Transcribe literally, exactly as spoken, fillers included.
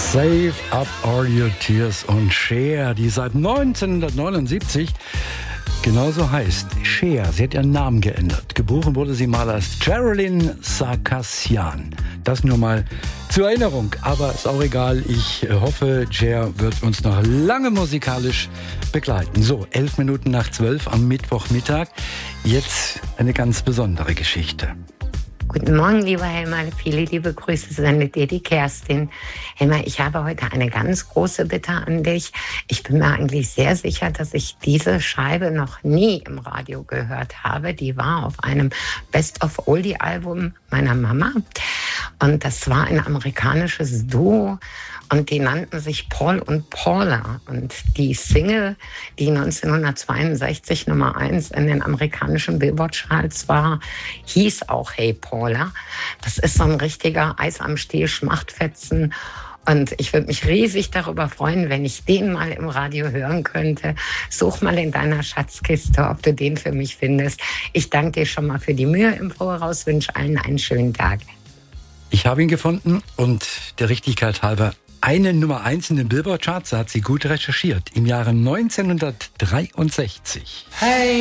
Save up all your tears und Cher, die seit neunzehnhundertneunundsiebzig genauso heißt. Cher, sie hat ihren Namen geändert. Geboren wurde sie mal als Geraldine Sarkassian. Das nur mal zur Erinnerung, aber ist auch egal. Ich hoffe, Cher wird uns noch lange musikalisch begleiten. So, elf Minuten nach zwölf am Mittwochmittag. Jetzt eine ganz besondere Geschichte. Guten Morgen, lieber Helmer. Viele liebe Grüße sendet dir die Kerstin. Helmer, ich habe heute eine ganz große Bitte an dich. Ich bin mir eigentlich sehr sicher, dass ich diese Scheibe noch nie im Radio gehört habe. Die war auf einem Best-of-Oldie-Album meiner Mama. Und das war ein amerikanisches Duo. Und die nannten sich Paul und Paula. Und die Single, die neunzehnhundertzweiundsechzig Nummer eins in den amerikanischen Billboard-Charts war, hieß auch Hey Paula. Das ist so ein richtiger Eis am Stiel Schmachtfetzen. Und ich würde mich riesig darüber freuen, wenn ich den mal im Radio hören könnte. Such mal in deiner Schatzkiste, ob du den für mich findest. Ich danke dir schon mal für die Mühe im Voraus, wünsche allen einen schönen Tag. Ich habe ihn gefunden und der Richtigkeit halber eine Nummer eins in den Billboard-Charts, hat sie gut recherchiert, im Jahre neunzehnhundertdreiundsechzig. Hey!